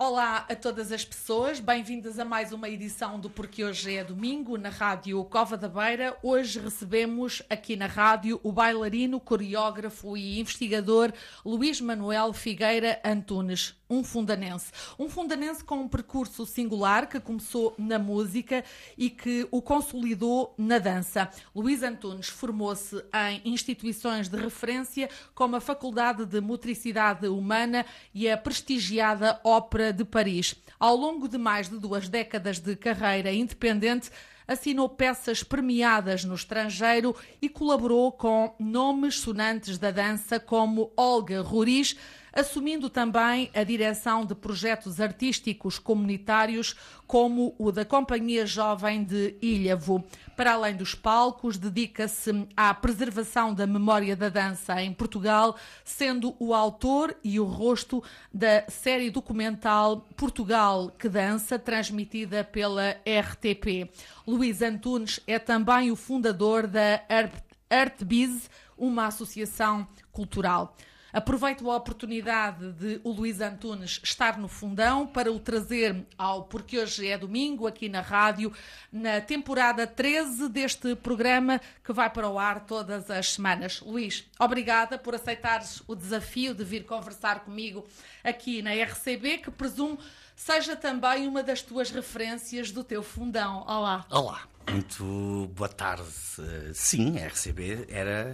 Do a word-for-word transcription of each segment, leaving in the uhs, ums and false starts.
Olá a todas as pessoas, bem-vindas a mais uma edição do Porque Hoje é Domingo, na Rádio Cova da Beira. Hoje recebemos aqui na rádio o bailarino, coreógrafo e investigador Luís Manuel Figueira Antunes, um fundanense. Um fundanense com um percurso singular que começou na música e que o consolidou na dança. Luís Antunes formou-se em instituições de referência como a Faculdade de Motricidade Humana e a prestigiada Ópera de Paris. Ao longo de mais de duas décadas de carreira independente, assinou peças premiadas no estrangeiro e colaborou com nomes sonantes da dança como Olga Roriz, assumindo também a direção de projetos artísticos comunitários como o da Companhia Jovem de Ilhavo. Para além dos palcos, dedica-se à preservação da memória da dança em Portugal, sendo o autor e o rosto da série documental Portugal que Dança, transmitida pela R T P. Luís Antunes é também o fundador da Artbiz, uma associação cultural. Aproveito a oportunidade de o Luís Antunes estar no Fundão para o trazer ao Porque Hoje é Domingo, aqui na rádio, na temporada treze deste programa que vai para o ar todas as semanas. Luís, obrigada por aceitares o desafio de vir conversar comigo aqui na R C B, que presumo seja também uma das tuas referências do teu Fundão. Olá. Olá, muito boa tarde. Sim, a R C B era...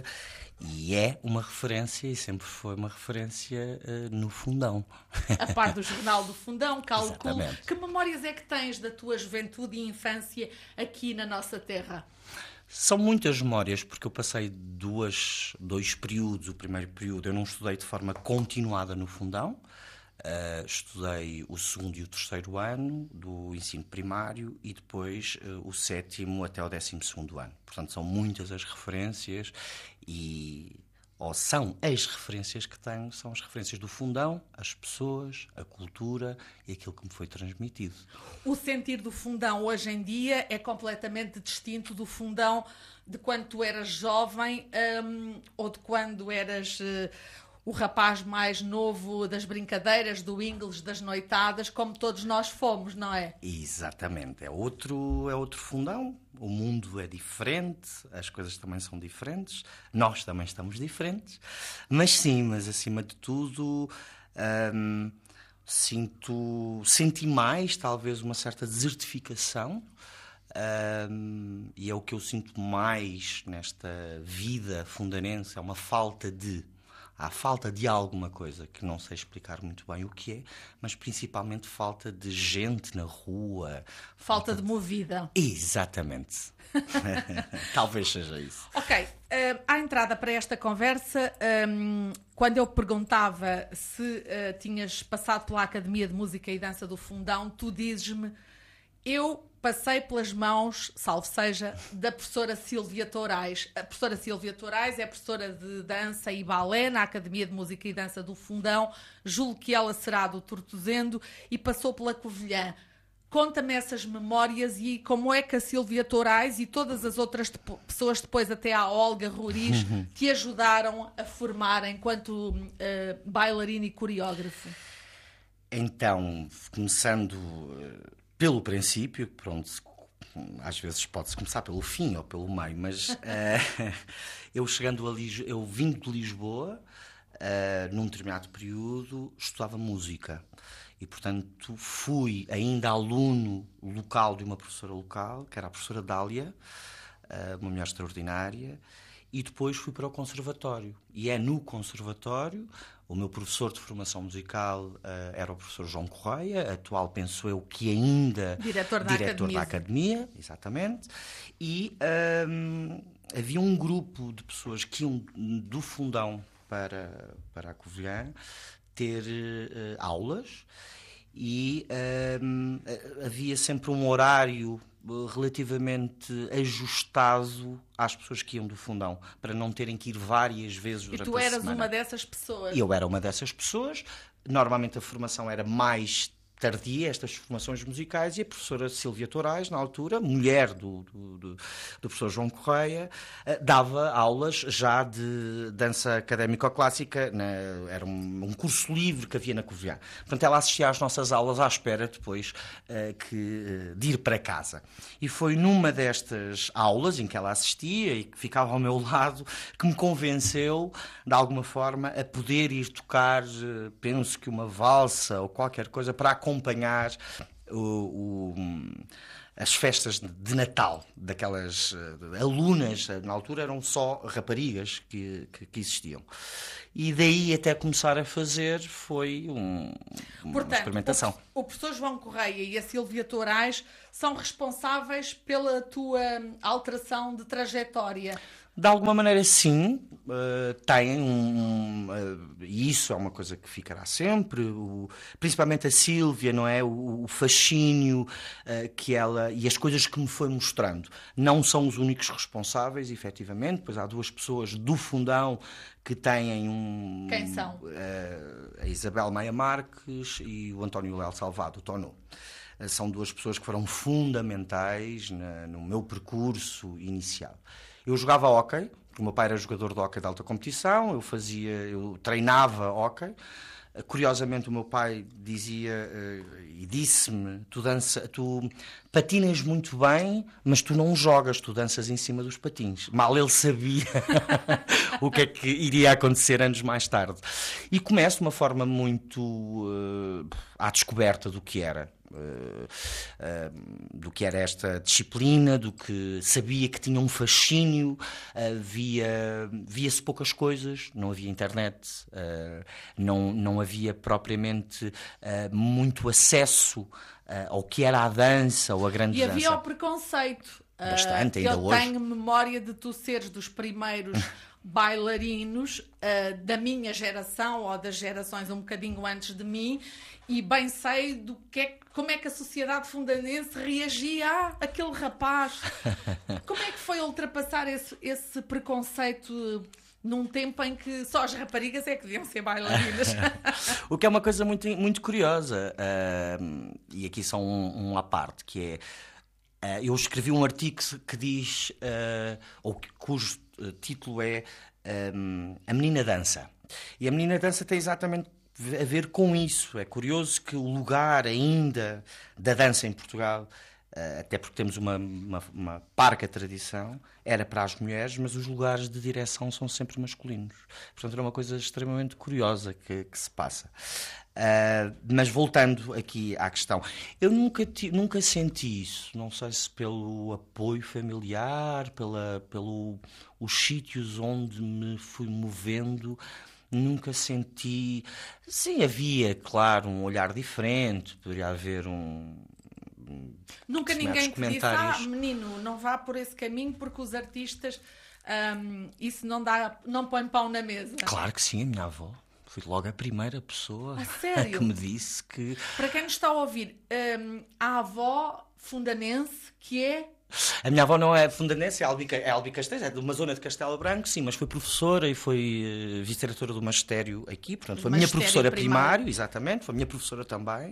E é uma referência, e sempre foi uma referência uh, no Fundão. A par do Jornal do Fundão, calculo. Exatamente. Que memórias é que tens da tua juventude e infância aqui na nossa terra? São muitas memórias, porque eu passei duas, dois períodos. O primeiro período eu não estudei de forma continuada no Fundão. Uh, estudei o segundo e o terceiro ano do ensino primário e depois uh, o sétimo até o décimo segundo ano. Portanto, são muitas as referências e... ou são as referências que tenho, são as referências do Fundão, as pessoas, a cultura e aquilo que me foi transmitido. O sentir do Fundão hoje em dia é completamente distinto do Fundão de quando tu eras jovem um, ou de quando eras... Uh, o rapaz mais novo das brincadeiras, do Ingles, das noitadas, como todos nós fomos, não é? Exatamente. É outro, é outro Fundão. O mundo é diferente, as coisas também são diferentes, nós também estamos diferentes. Mas sim, mas acima de tudo, hum, sinto, senti mais, talvez, uma certa desertificação. Hum, e é o que eu sinto mais nesta vida fundanense, é uma falta de... Há falta de alguma coisa que não sei explicar muito bem o que é, mas principalmente falta de gente na rua. Falta, falta de movida. Exatamente. Talvez seja isso. Ok. Uh, à entrada para esta conversa, um, quando eu perguntava se uh, tinhas passado pela Academia de Música e Dança do Fundão, tu dizes-me, eu... passei pelas mãos, salvo seja, da professora Sílvia Tourais. A professora Sílvia Tourais é professora de dança e balé na Academia de Música e Dança do Fundão. Julgo que ela será do Tortozendo e passou pela Covilhã. Conta-me essas memórias e como é que a Sílvia Tourais e todas as outras de- pessoas, depois até a Olga Roriz, te ajudaram a formar enquanto uh, bailarino e coreógrafo. Então, começando... Uh... Pelo princípio, pronto, às vezes pode-se começar pelo fim ou pelo meio, mas uh, eu chegando a Lisboa, eu vindo de Lisboa, uh, num determinado período, estudava música. E, portanto, fui ainda aluno local de uma professora local, que era a professora Dália, uh, uma mulher extraordinária, e depois fui para o conservatório. E é no conservatório, o meu professor de formação musical uh, era o professor João Correia, atual, penso eu, que ainda... Diretor da diretor Academia. da Academia, exatamente. E um, havia um grupo de pessoas que iam do Fundão para, para a Covilhã ter uh, aulas e um, havia sempre um horário relativamente ajustado às pessoas que iam do Fundão, para não terem que ir várias vezes durante a semana. E tu eras uma dessas pessoas? Eu era uma dessas pessoas. Normalmente a formação era mais tardia, estas formações musicais, e a professora Sílvia Torais, na altura, mulher do, do, do, do professor João Correia, dava aulas já de dança académico-clássica, na, era um, um curso livre que havia na Covilhã. Portanto, ela assistia às nossas aulas à espera depois uh, que, uh, de ir para casa. E foi numa destas aulas em que ela assistia e que ficava ao meu lado que me convenceu, de alguma forma, a poder ir tocar, uh, penso que uma valsa ou qualquer coisa para acompanhar o, o, as festas de Natal daquelas uh, alunas. Na altura eram só raparigas que, que, que existiam. E daí até começar a fazer foi um, uma Portanto, experimentação. O, o professor João Correia e a Sílvia Torais são responsáveis pela tua alteração de trajetória. De alguma maneira, sim, uh, têm um... Uh, e isso é uma coisa que ficará sempre, o, principalmente a Sílvia, não é? O, o fascínio uh, que ela... E as coisas que me foi mostrando. Não são os únicos responsáveis, efetivamente, pois há duas pessoas do Fundão que têm um... Quem são? Uh, a Isabel Maia Marques e o António Léo Salvado, o Tono. Uh, são duas pessoas que foram fundamentais na, no meu percurso inicial. Eu jogava hóquei, porque o meu pai era jogador de hóquei de alta competição, eu fazia, eu treinava hóquei. Curiosamente, o meu pai dizia uh, e disse-me: tu, dança, tu patinas muito bem, mas tu não jogas, tu danças em cima dos patins. Mal ele sabia o que é que iria acontecer anos mais tarde. E começo de uma forma muito uh, à descoberta do que era. Uh, uh, do que era esta disciplina, do que sabia que tinha um fascínio, uh, via, via-se poucas coisas, não havia internet, uh, não, não havia propriamente uh, muito acesso uh, ao que era a dança ou a grande e dança. E havia o preconceito. Bastante, uh, ainda eu hoje. tenho memória de tu seres dos primeiros bailarinos uh, da minha geração ou das gerações um bocadinho antes de mim, e bem sei do que é, como é que a sociedade fundanense reagia a aquele rapaz. Como é que foi ultrapassar esse, esse preconceito num tempo em que só as raparigas é que deviam ser bailarinas? O que é uma coisa muito, muito curiosa, uh, e aqui só um, um à parte, que é... Uh, eu escrevi um artigo que diz, uh, ou cujo título é um, A Menina Dança. E a Menina Dança tem exatamente a ver com isso. É curioso que o lugar ainda da dança em Portugal, uh, até porque temos uma, uma, uma parca tradição, era para as mulheres, mas os lugares de direção são sempre masculinos. Portanto, era uma coisa extremamente curiosa que, que se passa. Uh, mas voltando aqui à questão, eu nunca, ti, nunca senti isso, não sei se pelo apoio familiar, pela, pelo os sítios onde me fui movendo, nunca senti... Sim, havia, claro, um olhar diferente, poderia haver um... Nunca ninguém te disse: ah, menino, não vá por esse caminho porque os artistas, um, isso não, dá, não põe pão na mesa. Claro que sim, a minha avó. Fui logo a primeira pessoa a que me disse que... Para quem nos está a ouvir, um, a avó fundanense que é... A minha avó não é fundanense, é Albi, é Albi Casteja, é de uma zona de Castelo Branco, sim, mas foi professora e foi uh, vice-diretora do magistério aqui, portanto foi a minha professora primário, primário, exatamente, foi a minha professora também.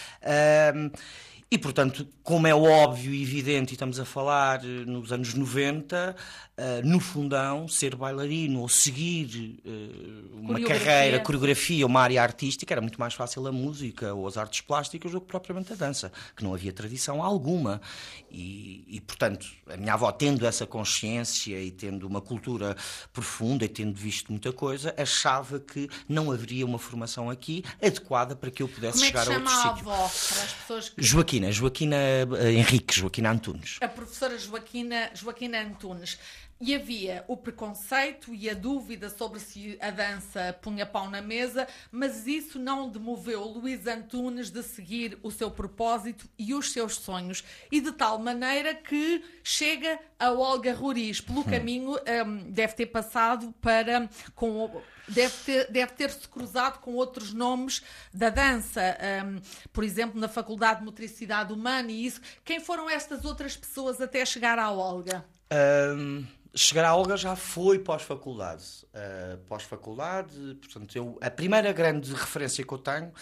Um, E, portanto, como é óbvio e evidente, e estamos a falar nos anos noventa, uh, no Fundão, ser bailarino ou seguir uh, uma carreira, coreografia, uma área artística, era muito mais fácil a música ou as artes plásticas do que propriamente a dança, que não havia tradição alguma. E, e, portanto, a minha avó, tendo essa consciência e tendo uma cultura profunda e tendo visto muita coisa, achava que não haveria uma formação aqui adequada para que eu pudesse Como é que chegar a outro sítio. Como é que chama a avó? Para as pessoas que... Joaquina. Joaquina Henrique, Joaquina Antunes. A professora Joaquina, Joaquina Antunes. E havia o preconceito e a dúvida sobre se a dança punha pão na mesa, mas isso não demoveu Luís Antunes de seguir o seu propósito e os seus sonhos. E de tal maneira que chega a Olga Roriz. Pelo caminho, um, deve ter passado para... com Deve, ter, deve ter-se cruzado com outros nomes da dança, um, por exemplo, na Faculdade de Motricidade Humana e isso. Quem foram estas outras pessoas até chegar à Olga? Um, chegar à Olga já foi pós-faculdade. Uh, pós-faculdade, portanto, eu, a primeira grande referência que eu tenho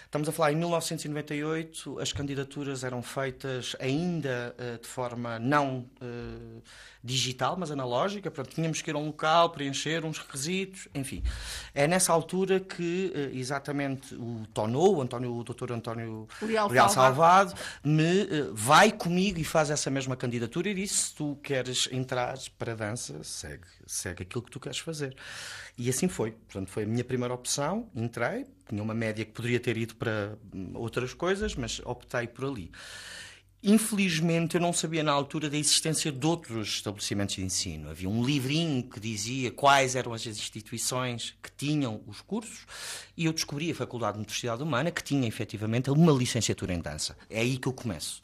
Estamos a falar em mil novecentos e noventa e oito, as candidaturas eram feitas ainda uh, de forma não uh, digital, mas analógica. Portanto, tínhamos que ir a um local, preencher uns requisitos, enfim. É nessa altura que uh, exatamente o Tonou, o, António, o doutor António Leal, Leal Salvado, Salvado, me uh, vai comigo e faz essa mesma candidatura e disse: se tu queres entrar para a dança, segue, segue aquilo que tu queres fazer. E assim foi. Portanto, foi a minha primeira opção, entrei, tinha uma média que poderia ter ido para outras coisas, mas optei por ali. Infelizmente, eu não sabia na altura da existência de outros estabelecimentos de ensino. Havia um livrinho que dizia quais eram as instituições que tinham os cursos e eu descobri a Faculdade de Motricidade Humana, que tinha efetivamente uma licenciatura em dança. É aí que eu começo.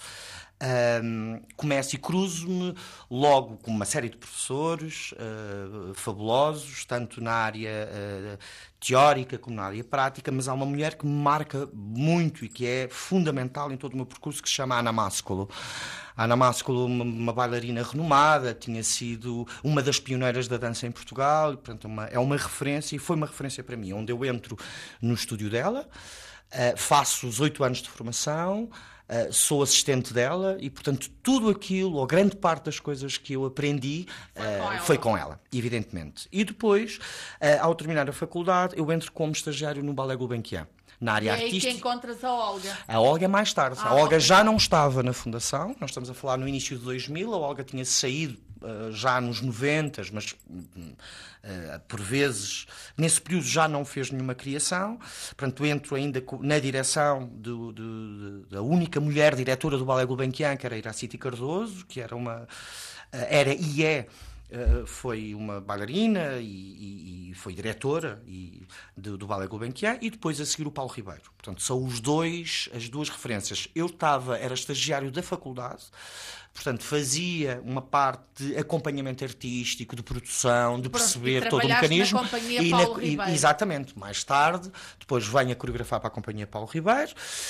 Um, começo e cruzo-me logo com uma série de professores uh, fabulosos, tanto na área uh, teórica como na área prática, mas há uma mulher que me marca muito e que é fundamental em todo o meu percurso, que se chama Ana Máscolo. A Ana Máscolo, uma, uma bailarina renomada, tinha sido uma das pioneiras da dança em Portugal, e, portanto, uma, é uma referência e foi uma referência para mim, onde eu entro no estúdio dela, uh, faço os oito anos de formação. Uh, sou assistente dela e, portanto, tudo aquilo, ou grande parte das coisas que eu aprendi uh, foi, com foi com ela, evidentemente. E depois, uh, ao terminar a faculdade, eu entro como estagiário no Ballet Gulbenkian, na área e é artística. E aí que encontras a Olga? A Olga é mais tarde. Ah, a Olga ok. já não estava na Fundação, nós estamos a falar no início de dois mil, a Olga tinha saído uh, já nos noventa, mas uh, por vezes, nesse período já não fez nenhuma criação. Portanto, entro ainda na direção do, do, da única mulher diretora do Ballet Gulbenkian, que era Iraciti Cardoso, que era uma... Uh, era e é... Uh, foi uma bailarina e, e, e foi diretora e, do, do Ballet Gulbenkian, e depois a seguir o Paulo Ribeiro. Portanto, são os dois, as duas referências. Eu estava, era estagiário da faculdade, portanto, fazia uma parte de acompanhamento artístico, de produção, de perceber Pronto, todo o mecanismo. Na companhia e Paulo na, Ribeiro. E, exatamente. Mais tarde, depois venho a coreografar para a companhia Paulo Ribeiro.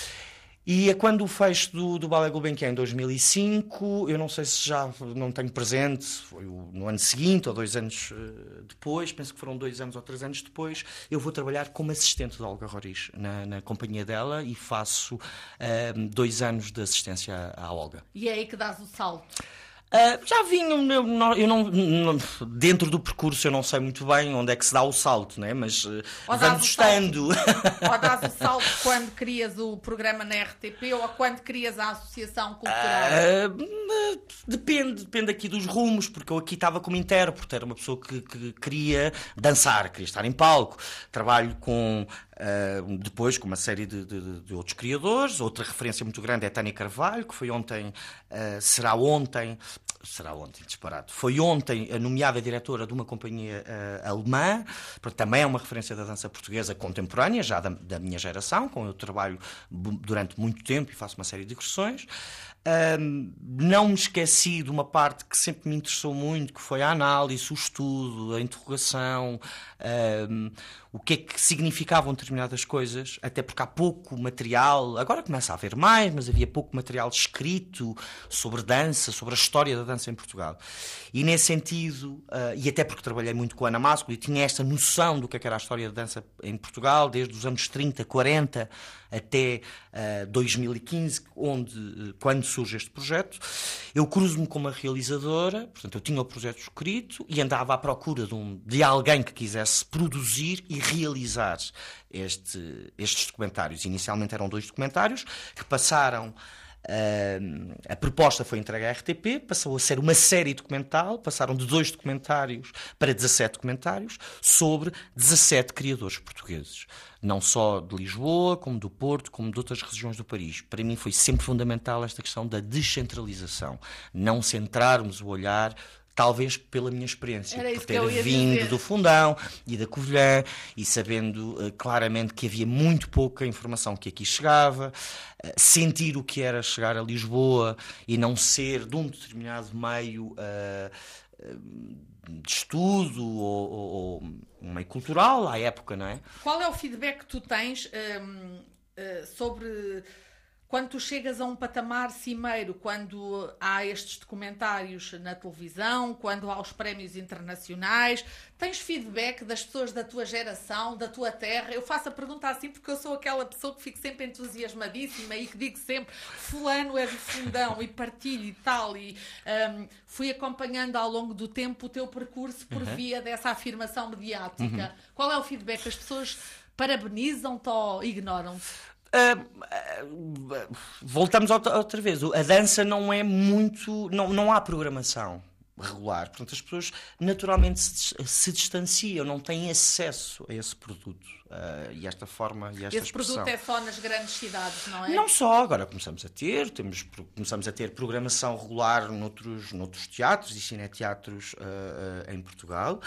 E é quando o fecho do, do Ballet Gulbenkian em dois mil e cinco, eu não sei se já não tenho presente, foi no ano seguinte ou dois anos uh, depois, penso que foram dois anos ou três anos depois, eu vou trabalhar como assistente da Olga Roriz na, na companhia dela e faço uh, dois anos de assistência à, à Olga. E é aí que dás o salto? Uh, já vinham, eu, não, eu não, não, dentro do percurso eu não sei muito bem onde é que se dá o salto, né? Mas uh, vamos estando. Ou dás o salto quando crias o programa na R T P ou quando crias a Associação Cultural? Uh, depende, depende aqui dos rumos, porque eu aqui estava como intérprete, era uma pessoa que, que queria dançar, queria estar em palco. Trabalho com... Uh, depois com uma série de, de, de outros criadores. Outra referência muito grande é a Tânia Carvalho, que foi ontem, uh, será ontem, será ontem, disparado, foi ontem a nomeada diretora de uma companhia uh, alemã, portanto, também é uma referência da dança portuguesa contemporânea, já da, da minha geração, com eu trabalho durante muito tempo e faço uma série de incursões. Um, não me esqueci de uma parte que sempre me interessou muito, que foi a análise, o estudo, a interrogação, um, o que é que significavam determinadas coisas, até porque há pouco material, agora começa a haver mais, mas havia pouco material escrito sobre dança, sobre a história da dança em Portugal. E nesse sentido, uh, e até porque trabalhei muito com a Ana Máscolo e tinha esta noção do que, é que era a história da dança em Portugal, desde os anos trinta, quarenta até uh, dois mil e quinze, onde, uh, quando surge este projeto, eu cruzo-me com uma realizadora, portanto eu tinha o projeto escrito e andava à procura de, um, de alguém que quisesse produzir e realizar este, estes documentários. Inicialmente eram dois documentários que passaram... Uh, a proposta foi entregue à R T P, passou a ser uma série documental, passaram de dois documentários para dezassete documentários sobre dezassete criadores portugueses, não só de Lisboa, como do Porto, como de outras regiões do país. Para mim foi sempre fundamental esta questão da descentralização, não centrarmos o olhar, talvez pela minha experiência, por ter vindo dizer. do Fundão e da Covilhã e sabendo uh, claramente que havia muito pouca informação que aqui chegava, uh, sentir o que era chegar a Lisboa e não ser de um determinado meio uh, uh, de estudo ou, ou, ou um meio cultural à época, não é? Qual é o feedback que tu tens um, uh, sobre... Quando tu chegas a um patamar cimeiro, quando há estes documentários na televisão, quando há os prémios internacionais, tens feedback das pessoas da tua geração, da tua terra? Eu faço a pergunta assim porque eu sou aquela pessoa que fico sempre entusiasmadíssima e que digo sempre fulano é do fundão e partilho e tal. E um, fui acompanhando ao longo do tempo o teu percurso por uhum. via dessa afirmação mediática. Uhum. Qual é o feedback? As pessoas parabenizam-te ou ignoram-te? Uh, uh, voltamos outra, outra vez. A dança não é muito... Não, não há programação regular. Portanto, as pessoas naturalmente se, se distanciam, não têm acesso a esse produto. Uh, e esta forma e esta Esse expressão. produto é só nas grandes cidades, não é? Não só, agora começamos a ter, temos, começamos a ter programação regular noutros, noutros teatros e cineteatros uh, uh, em Portugal.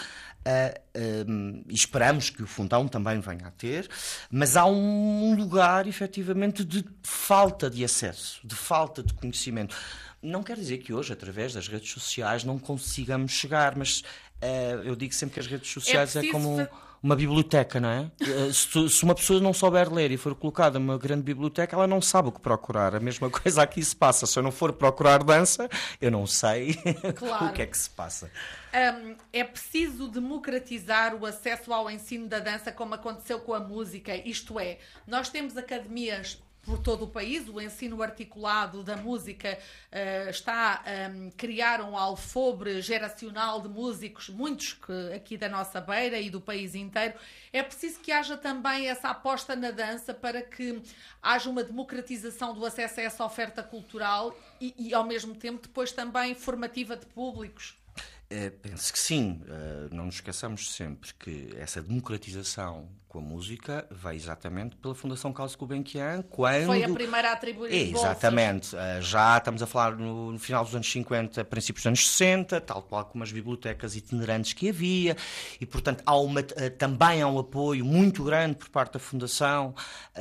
Uh, um, e esperamos que o Fundão também venha a ter, mas há um lugar, efetivamente, de falta de acesso, de falta de conhecimento. Não quer dizer que hoje, através das redes sociais, não consigamos chegar, mas uh, eu digo sempre que as redes sociais é, é como um, uma biblioteca, não é? Uh, se, se uma pessoa não souber ler e for colocada numa grande biblioteca, ela não sabe o que procurar. A mesma coisa aqui se passa. Se eu não for procurar dança, eu não sei claro. o que é que se passa. Um, é preciso democratizar o acesso ao ensino da dança, como aconteceu com a música. Isto é, nós temos academias por todo o país, o ensino articulado da música uh, está a um, criar um alfobre geracional de músicos, muitos que, aqui da nossa beira e do país inteiro. É preciso que haja também essa aposta na dança para que haja uma democratização do acesso a essa oferta cultural e, e ao mesmo tempo, depois também formativa de públicos. É, penso que sim. Uh, não nos esqueçamos sempre que essa democratização com a música veio exatamente pela Fundação Carlos Gulbenkian, quando... Foi a primeira a atribuir é, bolsas. Exatamente. Uh, já estamos a falar no, no final dos anos cinquenta, princípios dos anos sessenta, tal qual como as bibliotecas itinerantes que havia, e, portanto, há uma, uh, também há um apoio muito grande por parte da Fundação,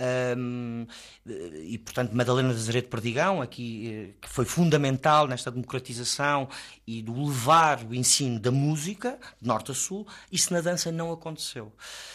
um, e, portanto, Madalena de Azeredo Perdigão, aqui, que foi fundamental nesta democratização e do levar o ensino da música, de norte a sul. Isso na dança não aconteceu.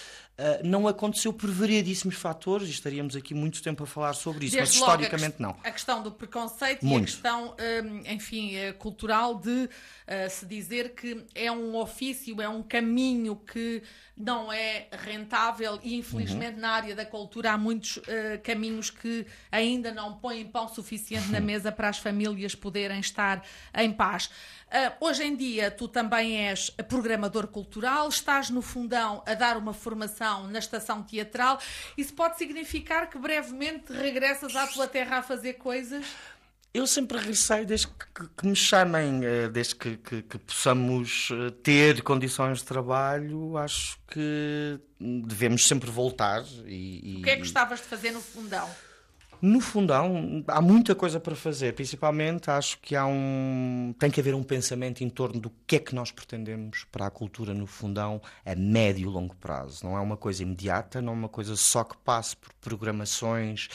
Uh, não aconteceu por variedíssimos fatores, e estaríamos aqui muito tempo a falar sobre isso, Desde mas historicamente não. A questão do preconceito muito. E a questão, um, enfim, cultural de uh, se dizer que é um ofício, é um caminho que não é rentável e, infelizmente, uhum. na área da cultura há muitos uh, caminhos que ainda não põem pão suficiente na mesa para as famílias poderem estar em paz. Uh, hoje em dia, tu também és programador cultural, estás no Fundão a dar uma formação na estação teatral. Isso pode significar que brevemente regressas à tua terra a fazer coisas? Eu sempre regressei desde que, que me chamem, desde que, que, que possamos ter condições de trabalho. Acho que devemos sempre voltar. E, o que é que gostavas de fazer no Fundão? No Fundão há muita coisa para fazer, principalmente acho que há um, tem que haver um pensamento em torno do que é que nós pretendemos para a cultura no Fundão a médio e longo prazo. Não é uma coisa imediata, não é uma coisa só que passe por programações,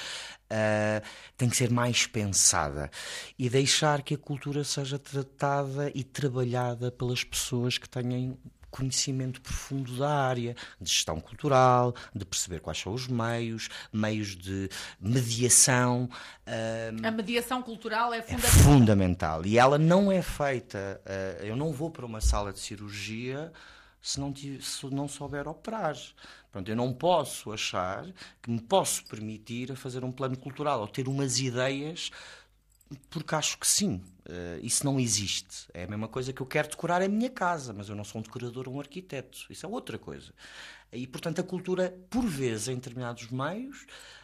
uh, tem que ser mais pensada e deixar que a cultura seja tratada e trabalhada pelas pessoas que tenham conhecimento profundo da área, de gestão cultural, de perceber quais são os meios, meios de mediação. Um, a mediação cultural é fundamental. É fundamental. E ela não é feita... Uh, eu não vou para uma sala de cirurgia se não, se não souber operar. Pronto, eu não posso achar que me posso permitir a fazer um plano cultural ou ter umas ideias... Porque acho que sim, uh, isso não existe. É a mesma coisa que eu quero decorar a minha casa, mas eu não sou um decorador ou um arquiteto. Isso é outra coisa. E, portanto, a cultura, por vezes, em determinados meios,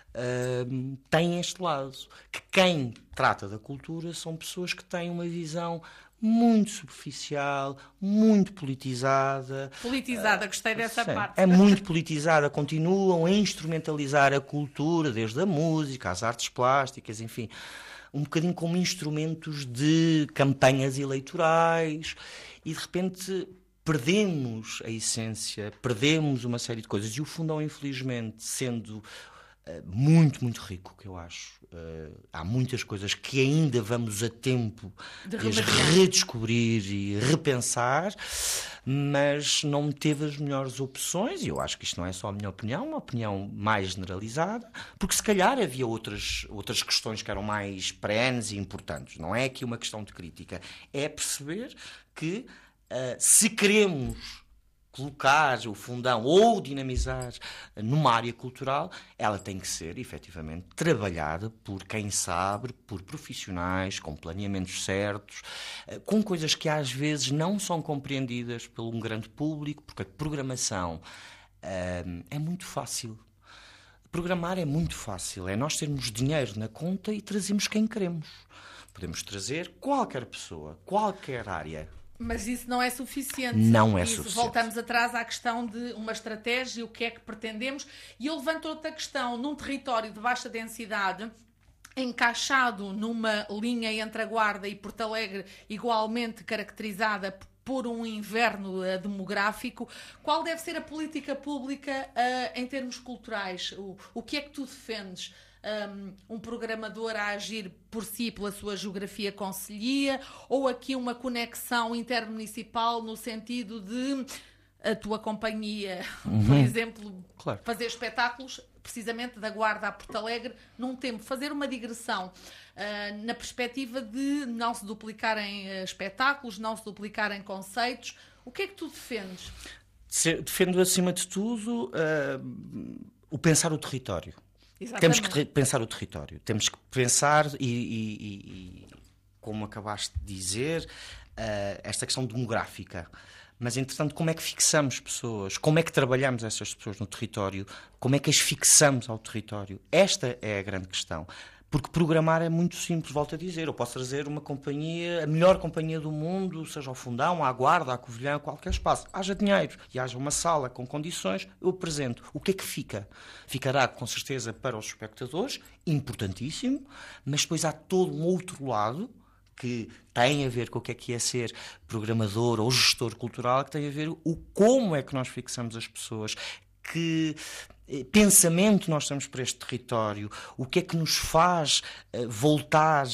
uh, tem este lado. Que quem trata da cultura são pessoas que têm uma visão muito superficial, muito politizada. Politizada, gostei dessa Sim, parte. É muito politizada, continuam a instrumentalizar a cultura, desde a música, às artes plásticas, enfim... um bocadinho como instrumentos de campanhas eleitorais e, de repente, perdemos a essência, perdemos uma série de coisas. E o Fundão, infelizmente, sendo muito, muito rico, que eu acho. Uh, há muitas coisas que ainda vamos a tempo de, de as redescobrir e repensar, mas não teve as melhores opções, e eu acho que isto não é só a minha opinião, uma opinião mais generalizada, porque se calhar havia outras, outras questões que eram mais perenes e importantes. Não é aqui uma questão de crítica, é perceber que uh, se queremos colocar o fundão ou dinamizar numa área cultural, ela tem que ser, efetivamente, trabalhada por quem sabe, por profissionais, com planeamentos certos, com coisas que às vezes não são compreendidas por um grande público, porque a programação hum, é muito fácil. Programar é muito fácil, é nós termos dinheiro na conta e trazemos quem queremos. Podemos trazer qualquer pessoa, qualquer área. Mas isso não é suficiente. Não é isso, suficiente. Voltamos atrás à questão de uma estratégia, o que é que pretendemos. E eu levanto outra questão. Num território de baixa densidade, encaixado numa linha entre a Guarda e Porto Alegre, igualmente caracterizada por um inverno uh, demográfico, qual deve ser a política pública uh, em termos culturais? O, o que é que tu defendes? Um, um programador a agir por si, pela sua geografia concelhia, ou aqui uma conexão intermunicipal no sentido de a tua companhia, uhum. por exemplo, claro. fazer espetáculos precisamente da Guarda a Porto Alegre num tempo, fazer uma digressão uh, na perspectiva de não se duplicarem uh, espetáculos, não se duplicarem conceitos. O que é que tu defendes? Defendo, acima de tudo, uh, o pensar o território. Exatamente. Temos que pensar o território, temos que pensar e, e, e como acabaste de dizer, uh, esta questão demográfica. Mas, entretanto, como é que fixamos pessoas? Como é que trabalhamos essas pessoas no território? Como é que as fixamos ao território? Esta é a grande questão. Porque programar é muito simples, volto a dizer. Eu posso trazer uma companhia, a melhor companhia do mundo, seja ao Fundão, à Guarda, à Covilhã, qualquer espaço. Haja dinheiro e haja uma sala com condições, eu apresento. O que é que fica? Ficará, com certeza, para os espectadores, importantíssimo, mas depois há todo um outro lado que tem a ver com o que é que é ser programador ou gestor cultural, que tem a ver o como é que nós fixamos as pessoas, que pensamento nós temos para este território, o que é que nos faz uh, voltar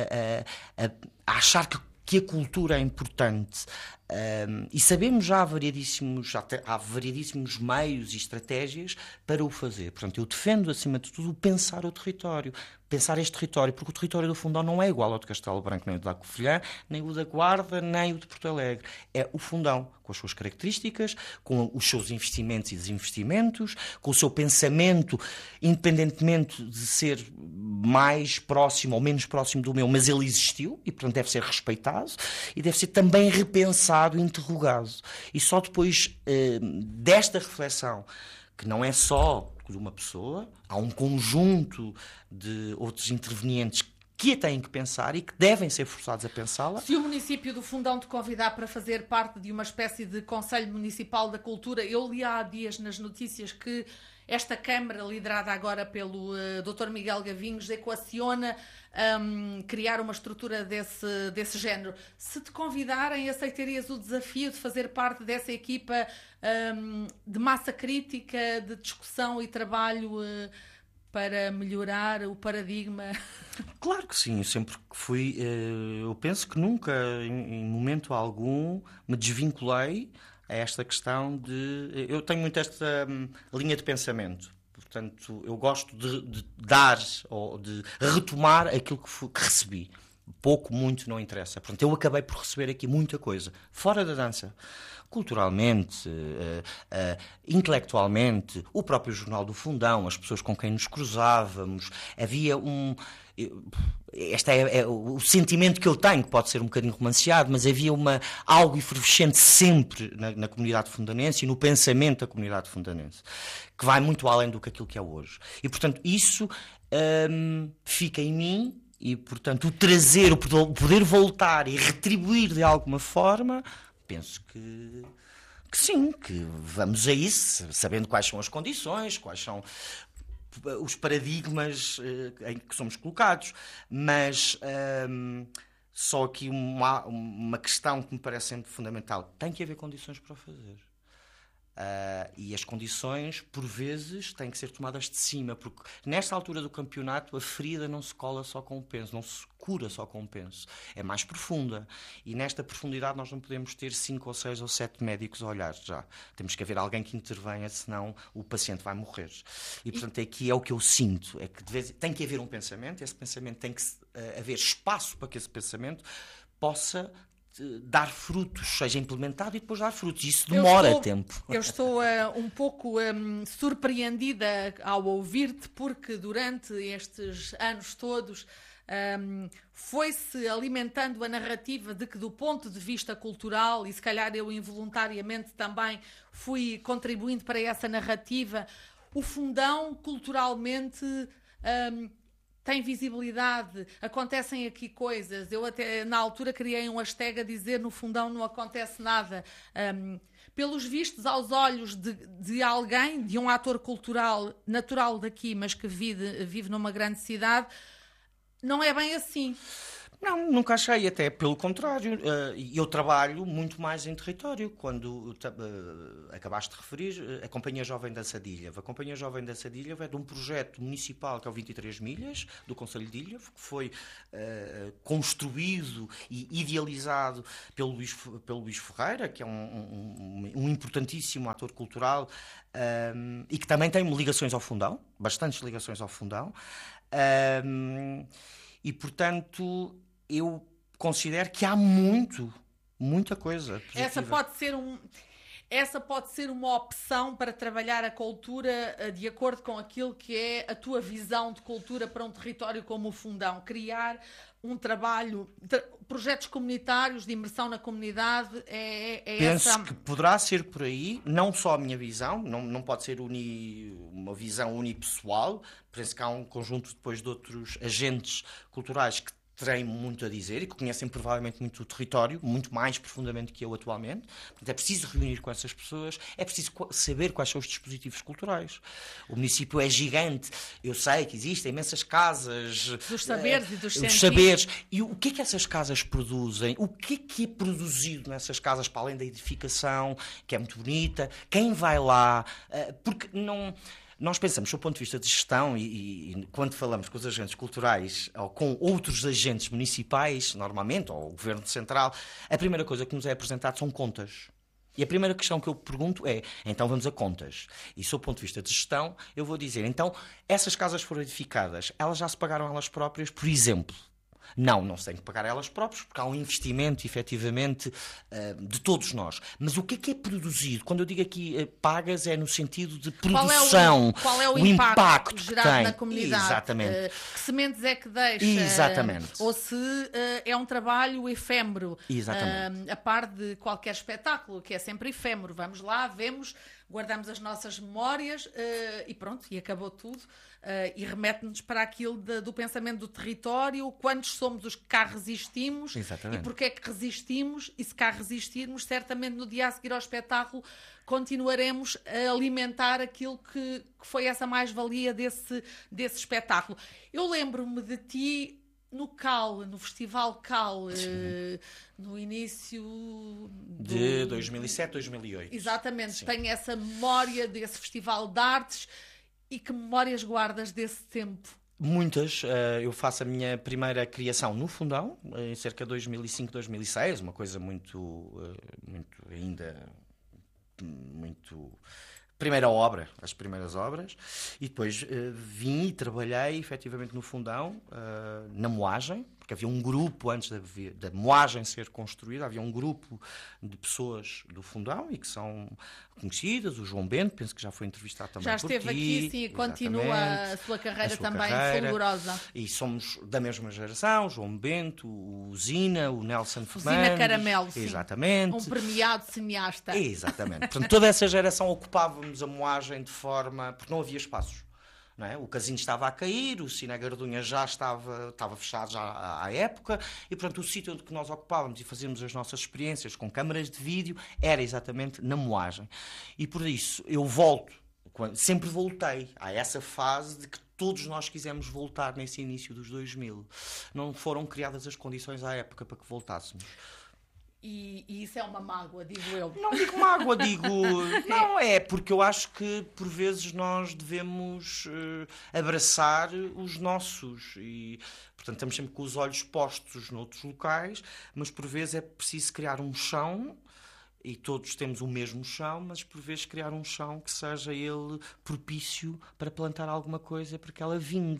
a, a, a achar que, que a cultura é importante. Um, e sabemos já há variadíssimos, já te, há variadíssimos meios e estratégias para o fazer. Portanto, eu defendo, acima de tudo, pensar o território. Pensar este território, porque o território do Fundão não é igual ao de Castelo Branco, nem o da Covilhã, nem o da Guarda, nem o de Porto Alegre. É o Fundão, com as suas características, com os seus investimentos e desinvestimentos, com o seu pensamento, independentemente de ser mais próximo ou menos próximo do meu, mas ele existiu e, portanto, deve ser respeitado e deve ser também repensado e interrogado. E só depois eh, desta reflexão, que não é só de uma pessoa, há um conjunto de outros intervenientes que a têm que pensar e que devem ser forçados a pensá-la. Se o município do Fundão te convidar para fazer parte de uma espécie de Conselho Municipal da Cultura, eu li há dias nas notícias que esta Câmara, liderada agora pelo uh, doutor Miguel Gavinhos, equaciona um, criar uma estrutura desse, desse género. Se te convidarem, aceitarias o desafio de fazer parte dessa equipa um, de massa crítica, de discussão e trabalho uh, para melhorar o paradigma? Claro que sim, eu sempre fui... Uh, eu penso que nunca, em, em momento algum, me desvinculei a esta questão de... Eu tenho muito esta hum, linha de pensamento. Portanto, eu gosto de, de dar ou de retomar aquilo que, fui, que recebi. Pouco, muito, não interessa. Portanto, eu acabei por receber aqui muita coisa. Fora da dança. Culturalmente, uh, uh, intelectualmente, o próprio Jornal do Fundão, as pessoas com quem nos cruzávamos. Havia um... Este é, é o sentimento que eu tenho, que pode ser um bocadinho romanceado, mas havia uma, algo efervescente sempre na, na comunidade fundanense e no pensamento da comunidade fundanense, que vai muito além do que aquilo que é hoje. E, portanto, isso hum, fica em mim e, portanto, o trazer, o poder voltar e retribuir de alguma forma, penso que... que sim, que vamos a isso, sabendo quais são as condições, quais são os paradigmas uh, em que somos colocados, mas um, só aqui uma, uma questão que me parece sempre fundamental: tem que haver condições para o fazer. Uh, e as condições, por vezes, têm que ser tomadas de cima, porque nesta altura do campeonato a ferida não se cola só com o penso, não se cura só com o penso, é mais profunda, e nesta profundidade nós não podemos ter cinco ou seis ou sete médicos a olhar já, temos que haver alguém que intervenha, senão o paciente vai morrer. E portanto aqui é o que eu sinto, é que de vez, tem que haver um pensamento, esse pensamento tem que uh, haver espaço para que esse pensamento possa dar frutos, seja implementado e depois dar frutos. Isso demora eu estou, tempo. Eu estou uh, um pouco um, surpreendida ao ouvir-te, porque durante estes anos todos um, foi-se alimentando a narrativa de que, do ponto de vista cultural, e se calhar eu involuntariamente também fui contribuindo para essa narrativa, o Fundão culturalmente Um, tem visibilidade, acontecem aqui coisas. Eu até na altura criei um hashtag a dizer no Fundão não acontece nada. Um, pelos vistos, aos olhos de, de alguém, de um ator cultural natural daqui, mas que vive, vive numa grande cidade, não é bem assim. Não, nunca achei, até pelo contrário. Eu trabalho muito mais em território. Quando uh, acabaste de referir, a Companhia Jovem Dançadilha. A Companhia Jovem Dançadilha é de um projeto municipal que é o vinte e três milhas, do Concelho de Ilha, que foi uh, construído e idealizado pelo Luís, pelo Luís Ferreira, que é um, um, um importantíssimo ator cultural um, e que também tem ligações ao Fundão, bastantes ligações ao Fundão. Um, e, portanto, eu considero que há muito, muita coisa positiva. Essa pode ser um, essa pode ser uma opção para trabalhar a cultura de acordo com aquilo que é a tua visão de cultura para um território como o Fundão. Criar um trabalho, tra- projetos comunitários de imersão na comunidade. É, é Penso essa... que poderá ser por aí, não só a minha visão, não, não pode ser uni, uma visão unipessoal. Penso que há um conjunto depois de outros agentes culturais que terem muito a dizer e que conhecem provavelmente muito o território, muito mais profundamente que eu atualmente. Portanto, é preciso reunir com essas pessoas, é preciso saber quais são os dispositivos culturais. O município é gigante, eu sei que existem imensas casas... Dos saberes é, e dos sentidos. saberes. E o que é que essas casas produzem? O que é que é produzido nessas casas, para além da edificação, que é muito bonita? Quem vai lá? Porque não... Nós pensamos, do ponto de vista de gestão, e, e quando falamos com os agentes culturais ou com outros agentes municipais, normalmente, ou o Governo Central, a primeira coisa que nos é apresentado são contas. E a primeira questão que eu pergunto é, então vamos a contas. E, do ponto de vista de gestão, eu vou dizer, então, essas casas foram edificadas, elas já se pagaram elas próprias, por exemplo? Não, não se tem que pagar elas próprias, porque há um investimento, efetivamente, de todos nós. Mas o que é que é produzido? Quando eu digo aqui pagas, é no sentido de produção. Qual é o, qual é o, o impacto, impacto que gerado tem na comunidade? Exatamente. Que sementes é que deixa? Exatamente. Ou se é um trabalho efêmero. Exatamente. A par de qualquer espetáculo, que é sempre efêmero. Vamos lá, vemos, guardamos as nossas memórias e pronto, e acabou tudo. Uh, e remete-nos para aquilo de, do pensamento do território, quantos somos os que cá resistimos. Exatamente. E porque é que resistimos, e se cá resistirmos, certamente no dia a seguir ao espetáculo continuaremos a alimentar aquilo que, que foi essa mais-valia desse, desse espetáculo. Eu lembro-me de ti no Cal, no Festival Cal, uh, no início do... de dois mil e sete, dois mil e oito. Exatamente, Sim. Tenho essa memória desse Festival de Artes. E que memórias guardas desse tempo? Muitas. Eu faço a minha primeira criação no Fundão, em cerca de dois mil e cinco, dois mil e seis, uma coisa muito, muito ainda, muito... Primeira obra, as primeiras obras, e depois uh, vim e trabalhei efetivamente no Fundão, uh, na moagem, porque havia um grupo, antes da, da moagem ser construída, havia um grupo de pessoas do Fundão e que são conhecidas, o João Bento, penso que já foi entrevistado também já por esteve ti, aqui, sim, e continua a sua carreira a sua também carreira, fulgurosa. E somos da mesma geração, João Bento, o Zina, o Nelson Fernandes. Zina Caramelo, sim. Exatamente. Um premiado cineasta. Exatamente. Portanto, toda essa geração ocupávamos a moagem de forma... porque não havia espaços. Não é? O casino estava a cair, o Cine Gardunha já estava, estava fechado já à, à época, e portanto o sítio onde nós ocupávamos e fazíamos as nossas experiências com câmaras de vídeo era exatamente na moagem. E por isso eu volto, sempre voltei a essa fase de que todos nós quisemos voltar nesse início dos dois mil. Não foram criadas as condições à época para que voltássemos. E, e isso é uma mágoa, digo eu. Não digo mágoa, digo... Não, é porque eu acho que, por vezes, nós devemos uh, abraçar os nossos. E, portanto, estamos sempre com os olhos postos noutros locais, mas, por vezes, é preciso criar um chão, e todos temos o mesmo chão, mas, por vezes, criar um chão que seja ele propício para plantar alguma coisa, para que ela vingue.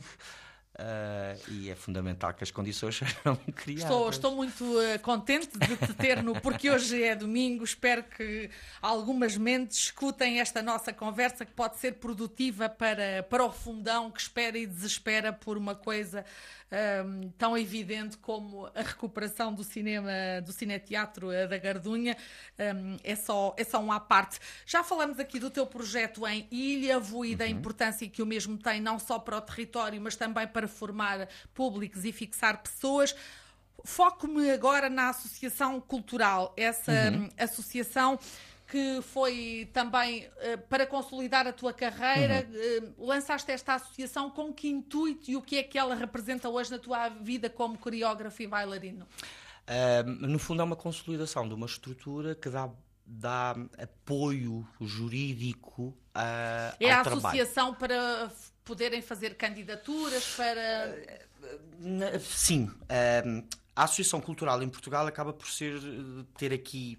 Uh, e é fundamental que as condições sejam criadas. Estou, estou muito uh, contente de te ter no Porque Hoje é Domingo. Espero que algumas mentes escutem esta nossa conversa, que pode ser produtiva para, para o fundão que espera e desespera por uma coisa um, tão evidente como a recuperação do cinema, do cineteatro uh, da Gardunha. Um, é, só, é só um à parte. Já falamos aqui do teu projeto em Ilhavo e uhum. da importância que o mesmo tem, não só para o território, mas também para formar públicos e fixar pessoas. Foco-me agora na Associação Cultural, essa uhum. associação que foi também uh, para consolidar a tua carreira. Uhum. Uh, lançaste esta associação com que intuito e o que é que ela representa hoje na tua vida como coreógrafo e bailarino? Uh, no fundo é uma consolidação de uma estrutura que dá dá apoio jurídico uh, é ao a trabalho. Associação para poderem fazer candidaturas para... Uh, sim. Uh, a Associação Cultural em Portugal acaba por ser, ter aqui,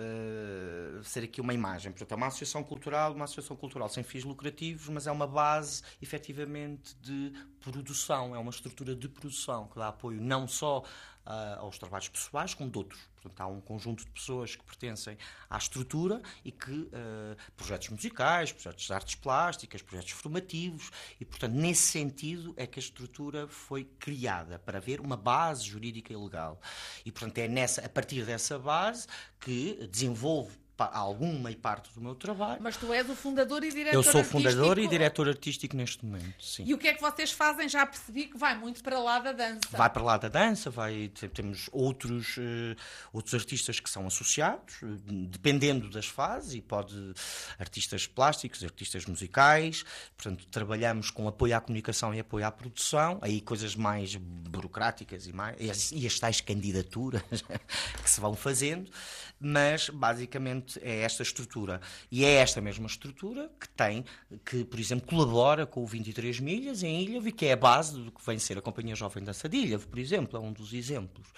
uh, ser aqui uma imagem. Portanto, é uma associação cultural, uma associação cultural sem fins lucrativos, mas é uma base, efetivamente, de produção. É uma estrutura de produção que dá apoio não só Uh, aos trabalhos pessoais, como de outros. Portanto, há um conjunto de pessoas que pertencem à estrutura e que uh, projetos musicais, projetos de artes plásticas, projetos formativos, e, portanto, nesse sentido é que a estrutura foi criada, para haver uma base jurídica e legal. E, portanto, é nessa, a partir dessa base que desenvolvo alguma e parte do meu trabalho. Mas tu és o fundador e diretor artístico. Eu sou fundador e diretor artístico neste momento, sim. E o que é que vocês fazem? Já percebi que vai muito para lá da dança. Vai para lá da dança, vai, temos outros, uh, outros artistas que são associados, uh, dependendo das fases, e pode artistas plásticos, artistas musicais, portanto trabalhamos com apoio à comunicação e apoio à produção, aí coisas mais burocráticas e, mais, e, as, e as tais candidaturas que se vão fazendo, mas basicamente é esta estrutura. E é esta mesma estrutura que tem, que, por exemplo, colabora com o vinte e três milhas em Ilhavo, e que é a base do que vem ser a Companhia Jovem Dança de Ilhavo, por exemplo, é um dos exemplos.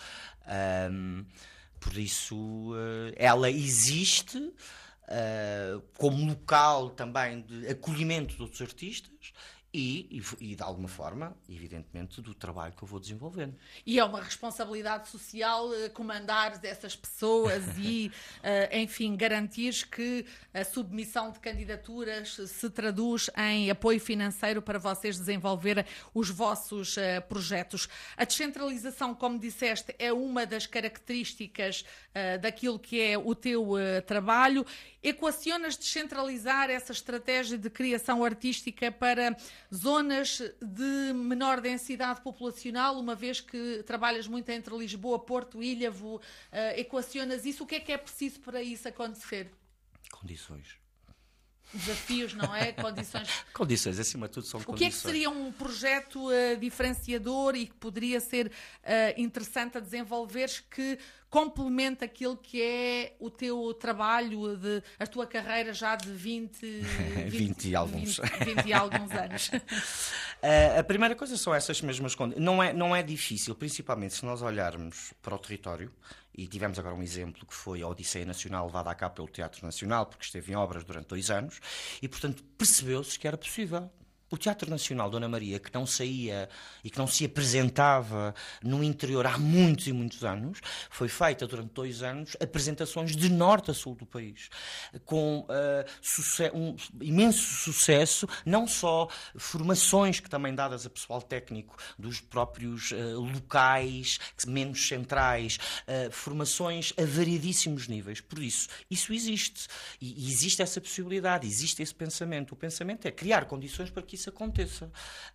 Um, por isso, uh, ela existe uh, como local também de acolhimento de outros artistas, E, e, e, de alguma forma, evidentemente, do trabalho que eu vou desenvolvendo. E é uma responsabilidade social uh, comandar essas pessoas e, uh, enfim, garantir que a submissão de candidaturas se traduz em apoio financeiro para vocês desenvolverem os vossos uh, projetos. A descentralização, como disseste, é uma das características uh, daquilo que é o teu uh, trabalho. Equacionas descentralizar essa estratégia de criação artística para zonas de menor densidade populacional, uma vez que trabalhas muito entre Lisboa, Porto, Ilhavo, uh, equacionas isso. O que é que é preciso para isso acontecer? Condições. Desafios, não é? Condições. Condições, acima de tudo são condições. O que é que seria um projeto uh, diferenciador e que poderia ser uh, interessante a desenvolveres, que complementa aquilo que é o teu trabalho, de, a tua carreira já de vinte, vinte, vinte e alguns, vinte, vinte e alguns anos? Uh, a primeira coisa são essas mesmas condições. Não é, não é difícil, principalmente se nós olharmos para o território, e tivemos agora um exemplo que foi a Odisseia Nacional levada a cabo pelo Teatro Nacional, porque esteve em obras durante dois anos, e, portanto, percebeu-se que era possível. O Teatro Nacional Dona Maria, que não saía e que não se apresentava no interior há muitos e muitos anos, foi feita durante dois anos apresentações de norte a sul do país, com uh, suce- um imenso sucesso, não só formações que também dadas a pessoal técnico dos próprios uh, locais, menos centrais, uh, formações a variedíssimos níveis. Por isso, isso existe. E, e existe essa possibilidade, existe esse pensamento. O pensamento é criar condições para que isso aconteça.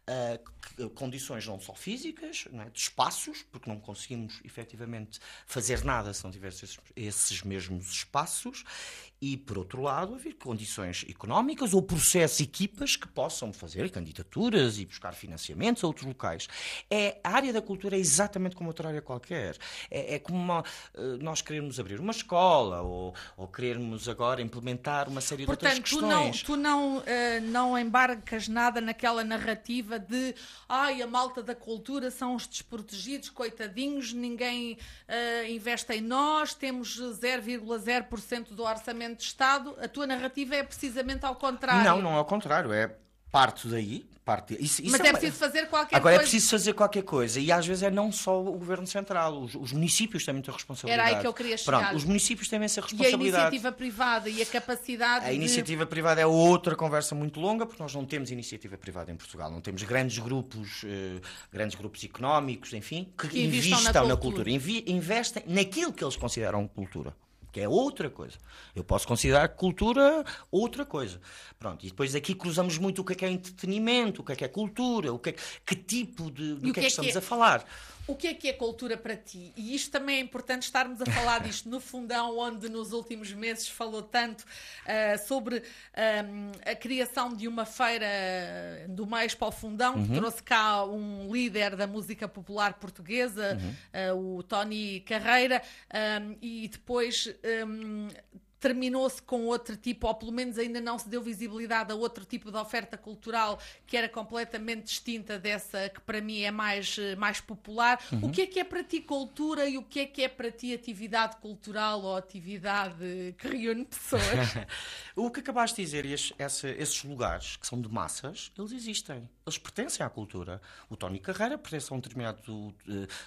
Uh, condições não só físicas, não é? De espaços, porque não conseguimos efetivamente fazer nada se não tivéssemos esses, esses mesmos espaços, e, por outro lado, haver condições económicas ou processos, equipas que possam fazer candidaturas e buscar financiamentos a outros locais. É, a área da cultura é exatamente como outra área qualquer. É, é como uma, nós queremos abrir uma escola ou, ou querermos agora implementar uma série Portanto, de outras questões. Tu não, tu não, uh, não embarcas nada naquela narrativa de ai, a malta da cultura são os desprotegidos, coitadinhos, ninguém uh, investe em nós, temos zero vírgula zero por cento do orçamento de Estado. A tua narrativa é precisamente ao contrário. Não, não é ao contrário, é parte daí. Parte isso, isso Mas é, é uma... preciso fazer qualquer Agora coisa. é preciso fazer qualquer coisa e às vezes é não só o Governo Central, os, os municípios têm muita responsabilidade. Era aí que eu queria chegar. Pronto, os municípios têm essa E a responsabilidade. iniciativa privada e a capacidade A de... iniciativa privada é outra conversa muito longa, porque nós não temos iniciativa privada em Portugal. Não temos grandes grupos, eh, grandes grupos económicos, enfim, que, Que investam, investam na na cultura. cultura. Invi- investem naquilo que eles consideram cultura. Que é outra coisa. Eu posso considerar cultura outra coisa. Pronto, e depois aqui cruzamos muito o que é que é entretenimento, o que é que é cultura, o que, é, que tipo de, do que, que é que estamos é... a falar. O que é que é cultura para ti? E isto também é importante estarmos a falar disto no Fundão, onde nos últimos meses falou tanto uh, sobre um, a criação de uma feira do Mais para o Fundão, uhum. que trouxe cá um líder da música popular portuguesa, uhum. uh, o Tony Carreira, um, e depois... Um, terminou-se com outro tipo, ou pelo menos ainda não se deu visibilidade a outro tipo de oferta cultural que era completamente distinta dessa que para mim é mais, mais popular. Uhum. O que é que é para ti cultura e o que é que é para ti atividade cultural ou atividade que reúne pessoas? O que acabaste de dizer, esse, esse, esses lugares que são de massas, eles existem. Eles pertencem à cultura. O Tony Carreira pertence a um determinado uh,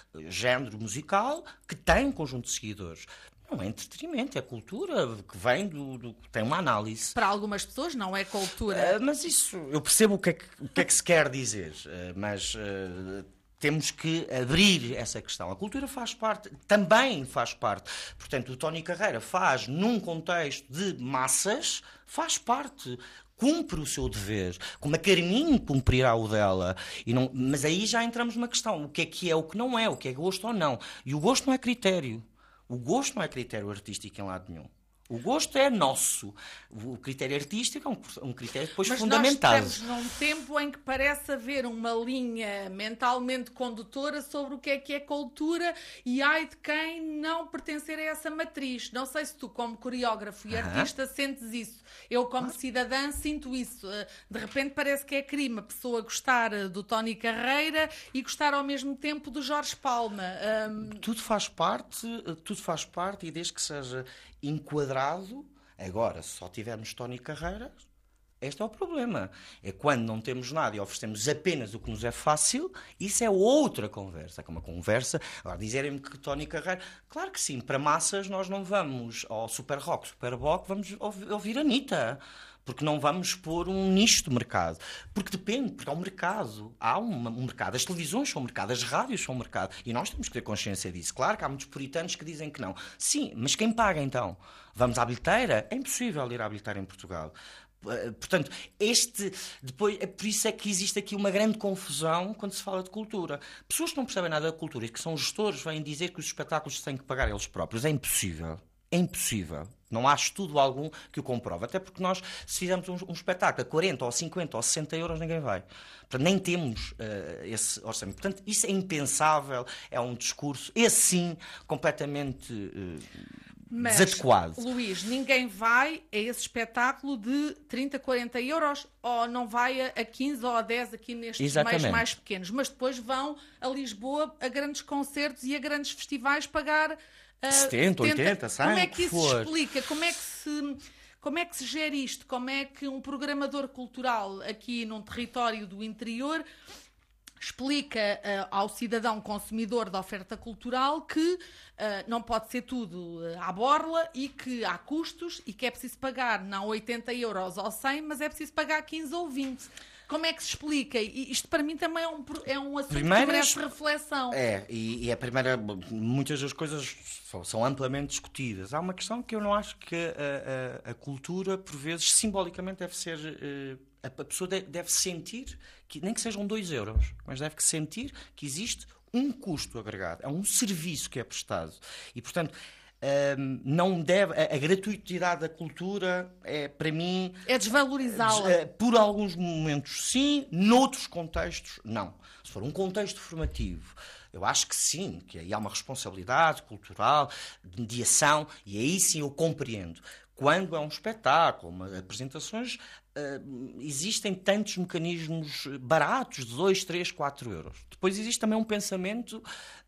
género musical que tem um conjunto de seguidores. Não é entretenimento, é cultura que vem do, do... tem uma análise. Para algumas pessoas não é cultura. Uh, mas isso, eu percebo o que é que, o que, é que se quer dizer, uh, mas uh, temos que abrir essa questão. A cultura faz parte, também faz parte. Portanto, o Tony Carreira faz num contexto de massas, faz parte. Cumpre o seu dever, como a Carminho cumprirá o dela. E não, mas aí já entramos numa questão. O que é que é, o que não é, o que é gosto ou não. E o gosto não é critério. O gosto não é critério artístico em lado nenhum. O gosto é nosso. O critério artístico é um, um critério depois Mas fundamentado. Nós estamos num tempo em que parece haver uma linha mentalmente condutora sobre o que é que é cultura e ai de quem não pertencer a essa matriz. Não sei se tu, como coreógrafo e uh-huh. artista, sentes isso. Eu, como uh-huh. cidadã, sinto isso. De repente parece que é crime a pessoa gostar do Tony Carreira e gostar ao mesmo tempo do Jorge Palma. Um... Tudo faz parte, tudo faz parte e desde que seja enquadrado. Agora, se só tivermos Tony Carreira, este é o problema. É quando não temos nada e oferecemos apenas o que nos é fácil, isso é outra conversa. É uma conversa. Agora, dizerem-me que Tony Carreira... Claro que sim, para massas nós não vamos ao Super Rock, Super Bock, vamos ouvir a Anitta. Porque não vamos pôr um nicho de mercado. Porque depende, porque há um mercado. Há um, um mercado. As televisões são um mercado, as rádios são um mercado. E nós temos que ter consciência disso. Claro que há muitos puritanos que dizem que não. Sim, mas quem paga então? Vamos à bilheteira? É impossível ir à bilheteira em Portugal. Portanto, este, depois, é por isso é que existe aqui uma grande confusão quando se fala de cultura. Pessoas que não percebem nada da cultura e que são gestores vêm dizer que os espetáculos têm que pagar eles próprios. É impossível. É impossível. Não há estudo algum que o comprove. Até porque nós, se fizermos um, um espetáculo a quarenta, ou cinquenta, ou sessenta euros, ninguém vai. Portanto, nem temos uh, esse orçamento. Portanto, isso é impensável. É um discurso, esse sim, completamente uh, Mas, desadequado. Luís, ninguém vai a esse espetáculo de trinta, quarenta euros ou não vai a quinze ou a dez aqui nestes meios mais pequenos. Mas depois vão a Lisboa a grandes concertos e a grandes festivais pagar... Uh, setenta, oitenta, cem, como é que isso for. se explica? Como é que se, como é que se gera isto? Como é que um programador cultural aqui num território do interior explica uh, ao cidadão consumidor da oferta cultural que uh, não pode ser tudo uh, à borla e que há custos e que é preciso pagar não oitenta euros ou cem, mas é preciso pagar quinze ou vinte. Como é que se explica? E isto para mim também é um, é um assunto Primeiras, que merece reflexão. É, e, e a primeira, muitas das coisas são, são amplamente discutidas. Há uma questão que eu não acho que a, a, a cultura, por vezes, simbolicamente deve ser... A pessoa deve sentir, que nem que sejam dois euros, mas deve sentir que existe um custo agregado, é um serviço que é prestado. E, portanto, Um, não deve, a, a gratuitidade da cultura é, para mim... É desvalorizá-la. Uh, por alguns momentos sim, noutros contextos não. Se for um contexto formativo, eu acho que sim, que aí há uma responsabilidade cultural, de mediação, e aí sim eu compreendo. Quando é um espetáculo, uma, apresentações, uh, existem tantos mecanismos baratos, de dois, três, quatro euros. Depois existe também um pensamento,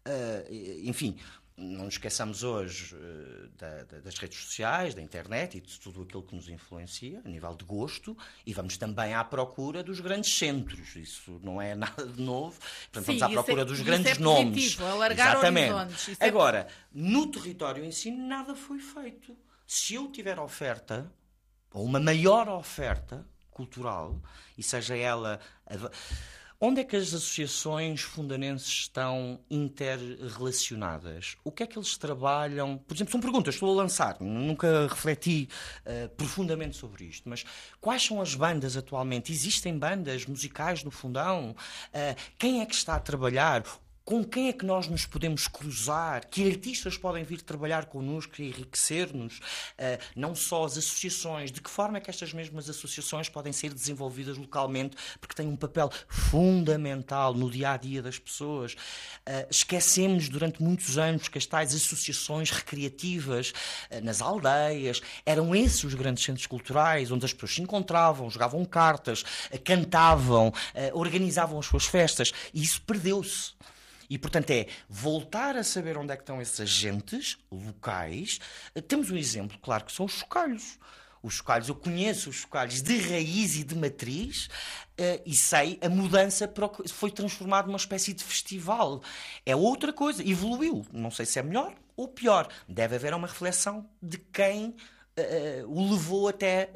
uh, enfim... Não nos esqueçamos hoje uh, da, da, das redes sociais, da internet e de tudo aquilo que nos influencia, a nível de gosto, e vamos também à procura dos grandes centros. Isso não é nada de novo. Portanto, Sim, vamos à procura é, dos isso grandes é nomes. Positivo, alargar Exatamente. horizontes. Isso Agora, é... no território em si, nada foi feito. Se eu tiver oferta, ou uma maior oferta cultural, e seja ela... Onde é que as associações fundanenses estão interrelacionadas? O que é que eles trabalham? Por exemplo, são perguntas, estou a lançar, nunca refleti uh, profundamente sobre isto, mas quais são as bandas atualmente? Existem bandas musicais no Fundão? Uh, quem é que está a trabalhar? Com quem é que nós nos podemos cruzar? Que artistas podem vir trabalhar connosco e enriquecer-nos? Uh, não só as associações. De que forma é que estas mesmas associações podem ser desenvolvidas localmente? Porque têm um papel fundamental no dia-a-dia das pessoas. Uh, esquecemos durante muitos anos que as tais associações recreativas uh, nas aldeias eram esses os grandes centros culturais onde as pessoas se encontravam, jogavam cartas, uh, cantavam, uh, organizavam as suas festas. E isso perdeu-se. E, portanto, é voltar a saber onde é que estão esses agentes locais. Temos um exemplo, claro, que são os chocalhos. Os chocalhos, eu conheço os chocalhos de raiz e de matriz uh, e sei, a mudança foi transformada numa espécie de festival. É outra coisa, evoluiu. Não sei se é melhor ou pior. Deve haver uma reflexão de quem uh, o levou até